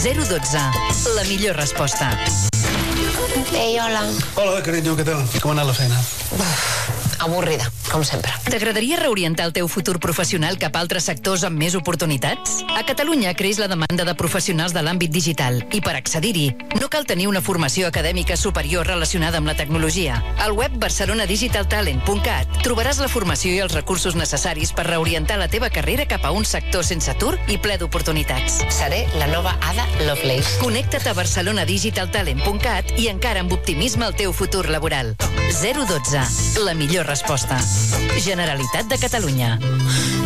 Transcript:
012. La millor resposta. Ei, hola. Hola, carinyo, què tal? Com ha anat la feina? Avorrida, com sempre. T'agradaria reorientar el teu futur professional cap a altres sectors amb més oportunitats? A Catalunya creix la demanda de professionals de l'àmbit digital i per accedir-hi no cal tenir una formació acadèmica superior relacionada amb la tecnologia. Al web barcelonadigitaltalent.cat trobaràs la formació i els recursos necessaris per reorientar la teva carrera cap a un sector sense atur i ple d'oportunitats. Seré la nova Ada Lovelace. Connecta't a barcelonadigitaltalent.cat i encara amb optimisme el teu futur laboral. 012. La millor resposta. Generalitat de Catalunya.